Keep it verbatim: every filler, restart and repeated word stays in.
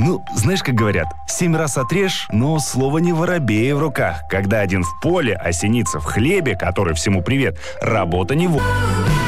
Ну, знаешь, как говорят, семь раз отрежь, но слово не воробей в руках. Когда один в поле, а синица в хлебе, который всему привет, работа не во...